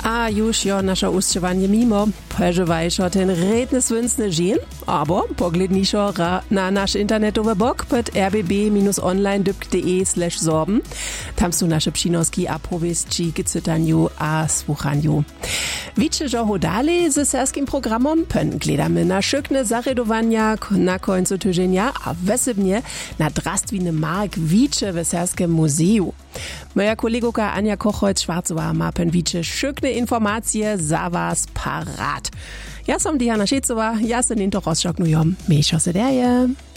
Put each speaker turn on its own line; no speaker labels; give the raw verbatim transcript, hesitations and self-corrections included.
A już jo nasze ustrzewanie mimo, przeżywajszo ten redny swinsny żin, aber pogledniszo na nasz internetowy blog pod r b b online punkt d e slash sorben. Tam są nasze przynoski a powieści k czytaniu a słuchaniu. Wiecie, że hodali ze serskim programom pen gledamy na szykne zaredowania na końcu tygodnia, a wesebnie na drastwiny mark wicze w serskim muzeum. Moja kolegoka Anja Kochholz-Schwarzowa ma pen wicze szykne informacje za was parat. Ja som Diana Šecova, ja se ninto rozšoknujom. Mešo se derje.